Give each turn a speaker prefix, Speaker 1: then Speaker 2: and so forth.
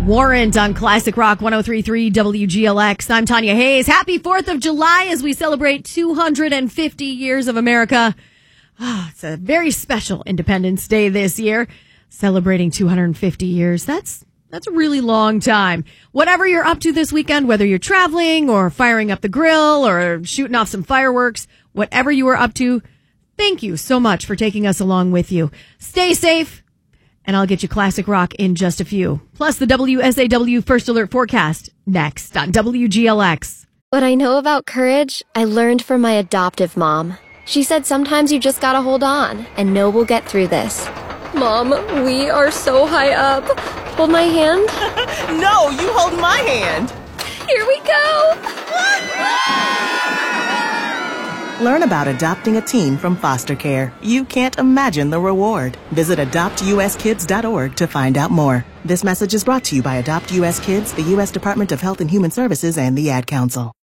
Speaker 1: Warrant on Classic Rock 103.3 WGLX. I'm Tanya Hayes. Happy 4th of July as we celebrate 250 years of America. It's a very special Independence Day this year. Celebrating 250 years. That's a really long time. Whatever you're up to this weekend, whether you're traveling or firing up the grill or shooting off some fireworks, whatever you are up to, thank you so much for taking us along with you. Stay safe. And I'll get you classic rock in just a few. Plus the WSAW First Alert Forecast next on WGLX.
Speaker 2: What I know about courage, I learned from my adoptive mom. She said sometimes you just gotta hold on and know we'll get through this. Mom, we are so high up. Hold my hand.
Speaker 3: No, you hold my hand.
Speaker 2: Here we go.
Speaker 3: Learn about adopting a teen from foster care. You can't imagine the reward. Visit adoptuskids.org to find out more. This message is brought to you by Adopt US Kids, the U.S. Department of Health and Human Services, and the Ad Council.